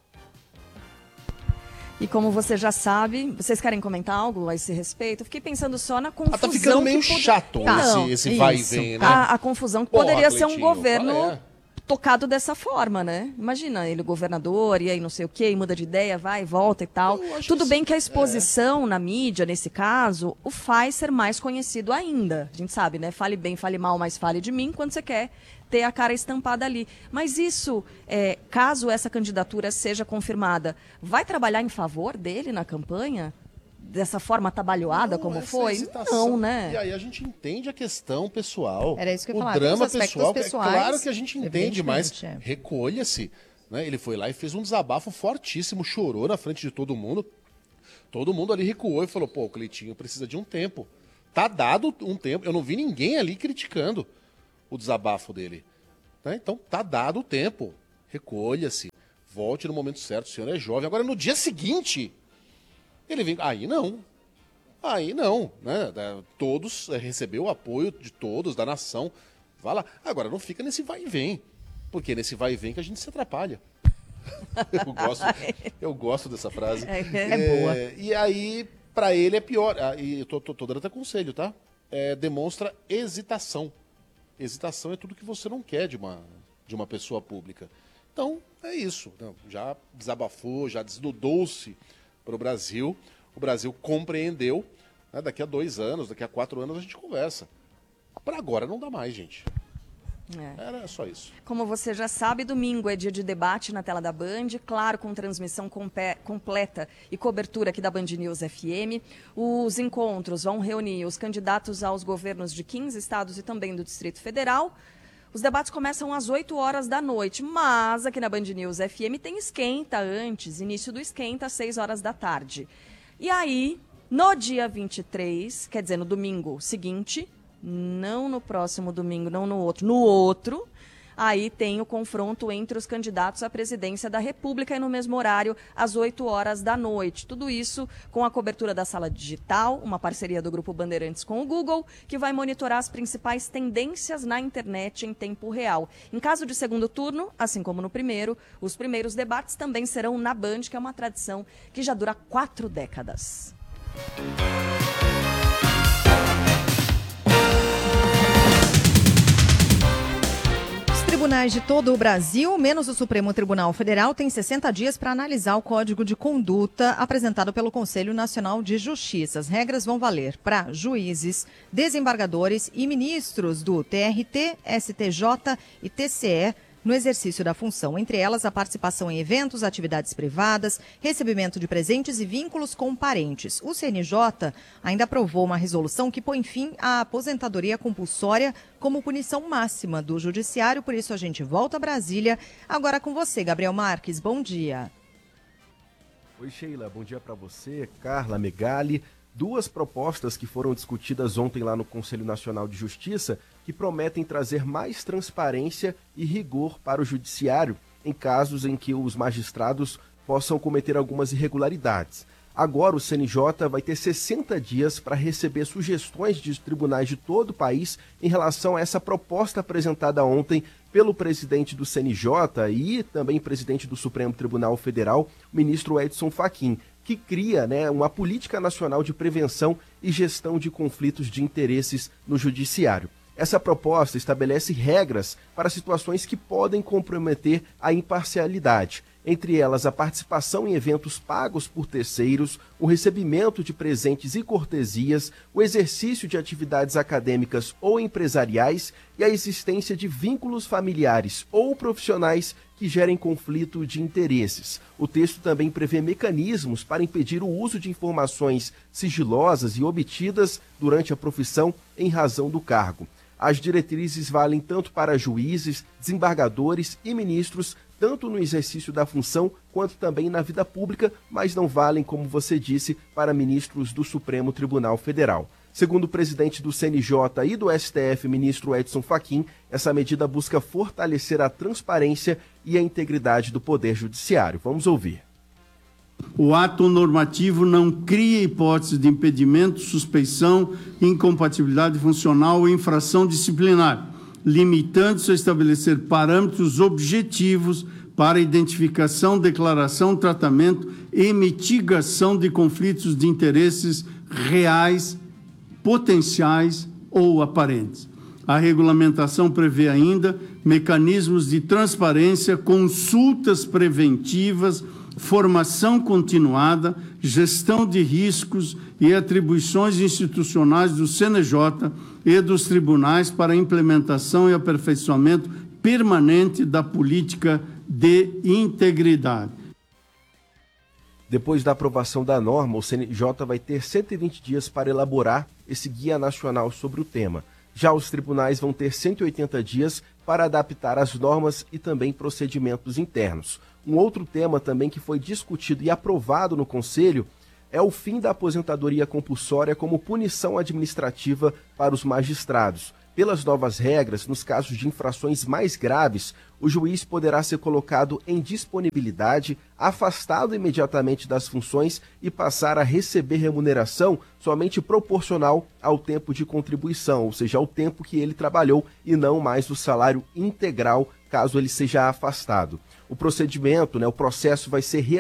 E como você já sabe, vocês querem comentar algo a esse respeito? Eu fiquei pensando só na confusão. Tá ficando meio chato esse vai e vem, né? A confusão que poderia ser um Cleitinho, governo tocado dessa forma, né? Imagina, ele governador, e aí não sei o quê, e muda de ideia, vai, volta e tal. Tudo bem que a exposição na mídia, nesse caso, o faz ser mais conhecido ainda. A gente sabe, né? Fale bem, fale mal, mas fale de mim quando você quer ter a cara estampada ali. Mas isso, caso essa candidatura seja confirmada, vai trabalhar em favor dele na campanha? Dessa forma atabalhoada como foi? Não, né? E aí a gente entende a questão pessoal. Era isso que eu ia falar. O drama pessoal, pessoal, é claro que a gente entende, mas recolha-se. Né? Ele foi lá e fez um desabafo fortíssimo, chorou na frente de todo mundo. Todo mundo ali recuou e falou, pô, o Cleitinho precisa de um tempo. Tá dado um tempo. Eu não vi ninguém ali criticando o desabafo dele. Né? Então, tá dado o tempo. Recolha-se. Volte no momento certo. O senhor é jovem. Agora, no dia seguinte, ele vem... Aí não. Né? Todos recebeu o apoio de todos, da nação. Vai lá. Agora, não fica nesse vai e vem. Porque é nesse vai e vem que a gente se atrapalha. Eu gosto dessa frase. É boa. E aí, pra ele é pior. E tô dando até conselho, tá? Demonstra hesitação. Hesitação é tudo que você não quer de uma pessoa pública. Então, é isso. Já desabafou, já desnudou-se para o Brasil. O Brasil compreendeu. Né? Daqui a 2 anos, daqui a 4 anos a gente conversa. Para agora não dá mais, gente. Era só isso. Como você já sabe, domingo é dia de debate na tela da Band, claro, com transmissão completa e cobertura aqui da Band News FM. Os encontros vão reunir os candidatos aos governos de 15 estados e também do Distrito Federal. Os debates começam às 8 horas da noite, mas aqui na Band News FM tem esquenta antes, início do esquenta às 6 horas da tarde. E aí, no dia 23, quer dizer, no domingo seguinte... Não no próximo domingo, não no outro. No outro, aí tem o confronto entre os candidatos à presidência da República e no mesmo horário, às 8 horas da noite. Tudo isso com a cobertura da Sala Digital, uma parceria do Grupo Bandeirantes com o Google, que vai monitorar as principais tendências na internet em tempo real. Em caso de segundo turno, assim como no primeiro, os primeiros debates também serão na Band, que é uma tradição que já dura 4 décadas. Tribunais de todo o Brasil, menos o Supremo Tribunal Federal, têm 60 dias para analisar o Código de Conduta apresentado pelo Conselho Nacional de Justiça. As regras vão valer para juízes, desembargadores e ministros do TRT, STJ e TCE no exercício da função, entre elas a participação em eventos, atividades privadas, recebimento de presentes e vínculos com parentes. O CNJ ainda aprovou uma resolução que põe fim à aposentadoria compulsória como punição máxima do judiciário, por isso a gente volta a Brasília. Agora com você, Gabriel Marques, bom dia. Oi, Sheila, bom dia para você, Carla Megali. 2 propostas que foram discutidas ontem lá no Conselho Nacional de Justiça que prometem trazer mais transparência e rigor para o judiciário em casos em que os magistrados possam cometer algumas irregularidades. Agora o CNJ vai ter 60 dias para receber sugestões de tribunais de todo o país em relação a essa proposta apresentada ontem pelo presidente do CNJ e também presidente do Supremo Tribunal Federal, o ministro Edson Fachin, que cria uma política nacional de prevenção e gestão de conflitos de interesses no judiciário. Essa proposta estabelece regras para situações que podem comprometer a imparcialidade, entre elas a participação em eventos pagos por terceiros, o recebimento de presentes e cortesias, o exercício de atividades acadêmicas ou empresariais e a existência de vínculos familiares ou profissionais que gerem conflito de interesses. O texto também prevê mecanismos para impedir o uso de informações sigilosas e obtidas durante a profissão em razão do cargo. As diretrizes valem tanto para juízes, desembargadores e ministros, tanto no exercício da função quanto também na vida pública, mas não valem, como você disse, para ministros do Supremo Tribunal Federal. Segundo o presidente do CNJ e do STF, ministro Edson Fachin, essa medida busca fortalecer a transparência e a integridade do Poder Judiciário. Vamos ouvir. O ato normativo não cria hipótese de impedimento, suspeição, incompatibilidade funcional ou infração disciplinar, limitando-se a estabelecer parâmetros objetivos para identificação, declaração, tratamento e mitigação de conflitos de interesses reais, potenciais ou aparentes. A regulamentação prevê ainda mecanismos de transparência, consultas preventivas, formação continuada, gestão de riscos e atribuições institucionais do CNJ e dos tribunais para a implementação e aperfeiçoamento permanente da política de integridade. Depois da aprovação da norma, o CNJ vai ter 120 dias para elaborar esse guia nacional sobre o tema. Já os tribunais vão ter 180 dias para adaptar as normas e também procedimentos internos. Um outro tema também que foi discutido e aprovado no Conselho é o fim da aposentadoria compulsória como punição administrativa para os magistrados. Pelas novas regras, nos casos de infrações mais graves, o juiz poderá ser colocado em disponibilidade, afastado imediatamente das funções e passar a receber remuneração somente proporcional ao tempo de contribuição, ou seja, ao tempo que ele trabalhou e não mais o salário integral, caso ele seja afastado. O procedimento, o processo vai ser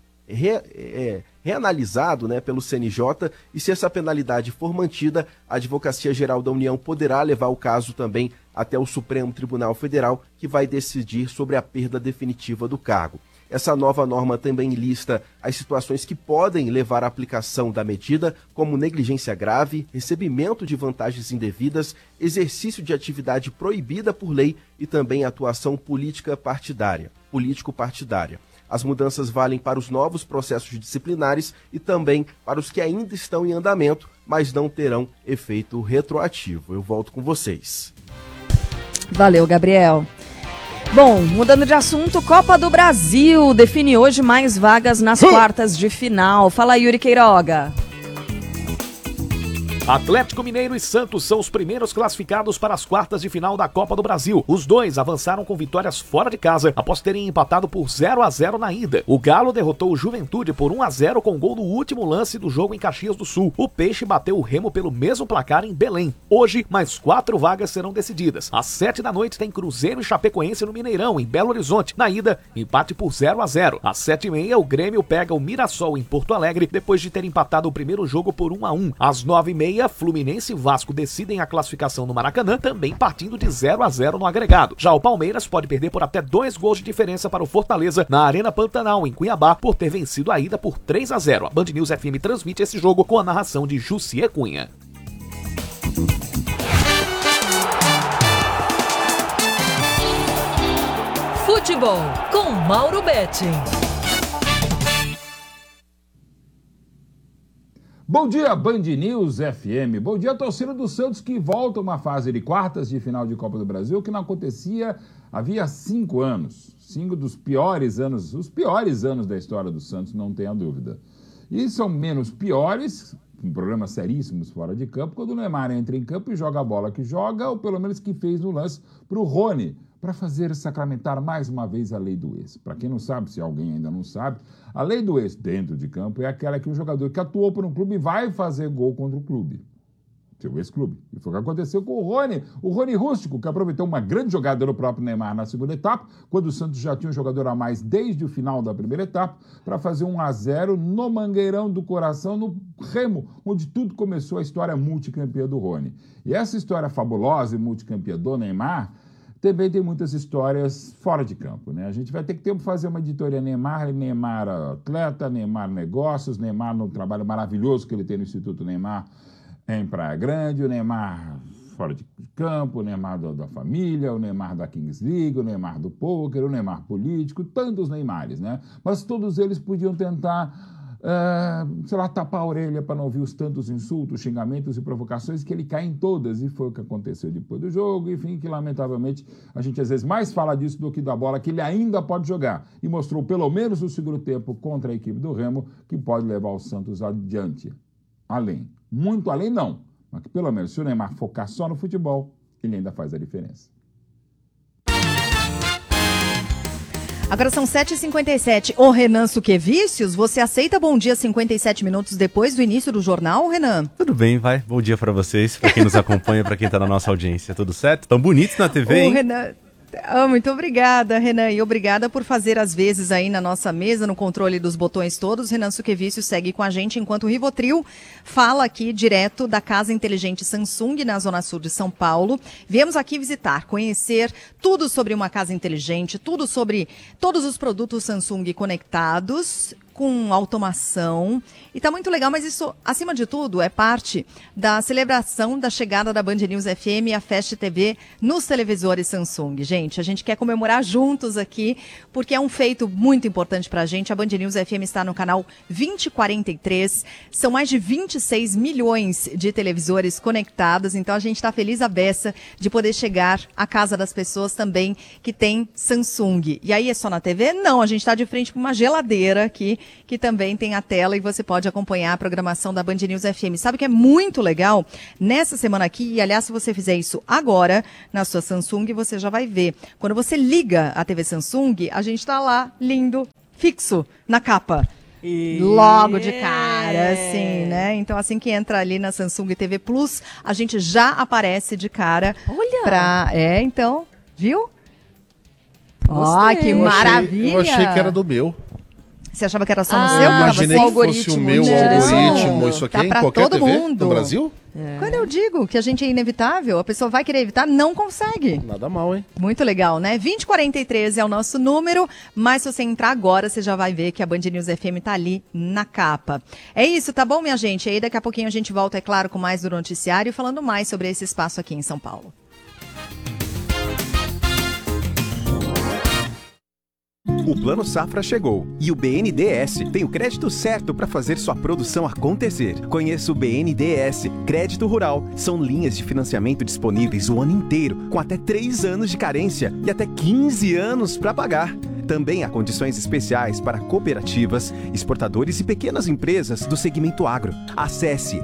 reanalisado pelo CNJ e, se essa penalidade for mantida, a Advocacia Geral da União poderá levar o caso também até o Supremo Tribunal Federal, que vai decidir sobre a perda definitiva do cargo. Essa nova norma também lista as situações que podem levar à aplicação da medida, como negligência grave, recebimento de vantagens indevidas, exercício de atividade proibida por lei e também atuação político-partidária. As mudanças valem para os novos processos disciplinares e também para os que ainda estão em andamento, mas não terão efeito retroativo. Eu volto com vocês. Valeu, Gabriel. Bom, mudando de assunto, Copa do Brasil define hoje mais vagas nas quartas de final. Fala, Yuri Queiroga. Atlético Mineiro e Santos são os primeiros classificados para as quartas de final da Copa do Brasil. Os dois avançaram com vitórias fora de casa após terem empatado por 0-0 na ida. O Galo derrotou o Juventude por 1-0 com gol no último lance do jogo em Caxias do Sul. O Peixe bateu o Remo pelo mesmo placar em Belém. Hoje, mais 4 vagas serão decididas. Às 7 da noite tem Cruzeiro e Chapecoense no Mineirão, em Belo Horizonte. Na ida, empate por 0-0. Às 7h30, o Grêmio pega o Mirassol em Porto Alegre, depois de ter empatado o primeiro jogo por 1-1. Às 9h30, Fluminense e Vasco decidem a classificação no Maracanã, também partindo de 0-0 no agregado. Já o Palmeiras pode perder por até 2 gols de diferença para o Fortaleza na Arena Pantanal, em Cuiabá, por ter vencido a ida por 3-0. A Band News FM transmite esse jogo com a narração de Jussier Cunha. Futebol com Mauro Betti. Bom dia, Band News FM. Bom dia, torcida do Santos, que volta a uma fase de quartas de final de Copa do Brasil que não acontecia havia 5 anos. 5 dos piores anos, os piores anos da história do Santos, não tenha dúvida. E são menos piores, com problemas seríssimos fora de campo, quando o Neymar entra em campo e joga a bola que joga, ou pelo menos que fez no lance para o Rony, para fazer sacramentar mais uma vez a lei do ex. Para quem não sabe, se alguém ainda não sabe, a lei do ex dentro de campo é aquela que o jogador que atuou por um clube vai fazer gol contra o clube, seu ex-clube. E foi o que aconteceu com o Rony Rústico, que aproveitou uma grande jogada do próprio Neymar na segunda etapa, quando o Santos já tinha um jogador a mais desde o final da primeira etapa, para fazer 1-0 no Mangueirão do Coração, no Remo, onde tudo começou a história multicampeã do Rony. E essa história fabulosa e multicampeã do Neymar também tem muitas histórias fora de campo, né? A gente vai ter que fazer uma editoria Neymar atleta, Neymar negócios, Neymar no trabalho maravilhoso que ele tem no Instituto Neymar em Praia Grande, o Neymar fora de campo, o Neymar da família, o Neymar da Kings League, o Neymar do pôquer, o Neymar político, tantos Neymares, né? Mas todos eles podiam tentar tapar a orelha para não ouvir os tantos insultos, xingamentos e provocações que ele cai em todas, e foi o que aconteceu depois do jogo, enfim, que lamentavelmente a gente às vezes mais fala disso do que da bola que ele ainda pode jogar, e mostrou pelo menos no segundo tempo contra a equipe do Remo que pode levar o Santos adiante, muito além não, mas que pelo menos se o Neymar focar só no futebol, ele ainda faz a diferença. Agora são 7h57. Ô, Renan Suquevicius, você aceita Bom Dia 57 minutos depois do início do jornal, Renan? Tudo bem, vai. Bom dia pra vocês, pra quem nos acompanha, pra quem tá na nossa audiência. Tudo certo? Tão bonitos na TV, hein? Renan... muito obrigada, Renan, e obrigada por fazer as vezes aí na nossa mesa, no controle dos botões todos. Renan Suquevicius segue com a gente enquanto o Rivotril fala aqui direto da Casa Inteligente Samsung, na Zona Sul de São Paulo. Viemos aqui visitar, conhecer tudo sobre uma casa inteligente, tudo sobre todos os produtos Samsung conectados, com automação, e tá muito legal, mas isso, acima de tudo, é parte da celebração da chegada da Band News FM e a Fast TV nos televisores Samsung. Gente, a gente quer comemorar juntos aqui, porque é um feito muito importante pra gente. A Band News FM está no canal 2043, são mais de 26 milhões de televisores conectados, então a gente tá feliz a beça de poder chegar à casa das pessoas também que tem Samsung. E aí é só na TV? Não, a gente tá de frente com uma geladeira aqui, que também tem a tela e você pode acompanhar a programação da Band News FM. Sabe o que é muito legal? Nessa semana aqui, e aliás, se você fizer isso agora na sua Samsung, você já vai ver. Quando você liga a TV Samsung, a gente tá lá, lindo, fixo, na capa. Logo de cara, assim, né? Então, assim que entra ali na Samsung TV Plus, a gente já aparece de cara. Olha! Então, viu? Ó, que maravilha! Eu achei que era do meu. Você achava que era só no seu? Imaginei que fosse o meu algoritmo. Isso aqui tá em pra qualquer todo TV mundo. no Brasil? Quando eu digo que a gente é inevitável, a pessoa vai querer evitar, não consegue. Nada mal, hein? Muito legal, né? 2043 é o nosso número, mas se você entrar agora, você já vai ver que a Band News FM tá ali na capa. É isso, tá bom, minha gente? Aí daqui a pouquinho a gente volta, é claro, com mais do noticiário, falando mais sobre esse espaço aqui em São Paulo. O Plano Safra chegou e o BNDES tem o crédito certo para fazer sua produção acontecer. Conheça o BNDES Crédito Rural. São linhas de financiamento disponíveis o ano inteiro, com até 3 anos de carência e até 15 anos para pagar. Também há condições especiais para cooperativas, exportadores e pequenas empresas do segmento agro. Acesse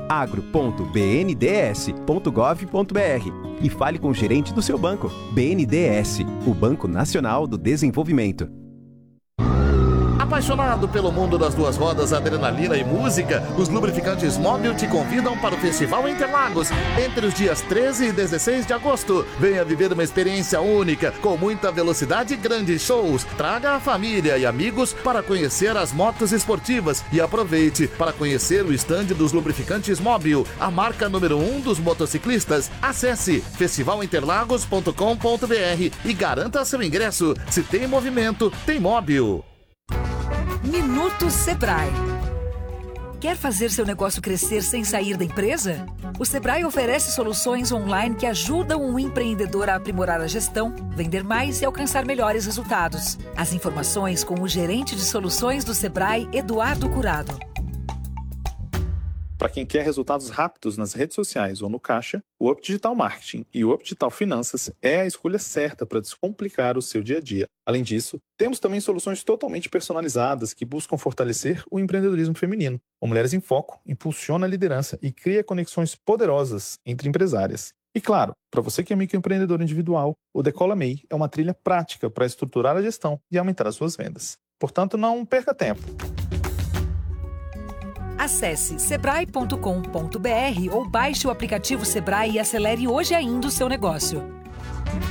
agro.bnds.gov.br e fale com o gerente do seu banco. BNDES, o Banco Nacional do Desenvolvimento. Apaixonado pelo mundo das duas rodas, adrenalina e música, os lubrificantes Móbil te convidam para o Festival Interlagos entre os dias 13 e 16 de agosto. Venha viver uma experiência única, com muita velocidade e grandes shows. Traga a família e amigos para conhecer as motos esportivas e aproveite para conhecer o estande dos lubrificantes Móbil, a marca número 1 dos motociclistas. Acesse festivalinterlagos.com.br e garanta seu ingresso. Se tem movimento, tem Móbil. Minuto Sebrae. Quer fazer seu negócio crescer sem sair da empresa? O Sebrae oferece soluções online que ajudam o empreendedor a aprimorar a gestão, vender mais e alcançar melhores resultados. As informações com o gerente de soluções do Sebrae, Eduardo Curado. Para quem quer resultados rápidos nas redes sociais ou no caixa, o Up Digital Marketing e o Up Digital Finanças é a escolha certa para descomplicar o seu dia a dia. Além disso, temos também soluções totalmente personalizadas que buscam fortalecer o empreendedorismo feminino. O Mulheres em Foco impulsiona a liderança e cria conexões poderosas entre empresárias. E claro, para você que é microempreendedor individual, o Decola MEI é uma trilha prática para estruturar a gestão e aumentar as suas vendas. Portanto, não perca tempo. Acesse sebrae.com.br ou baixe o aplicativo Sebrae e acelere hoje ainda o seu negócio.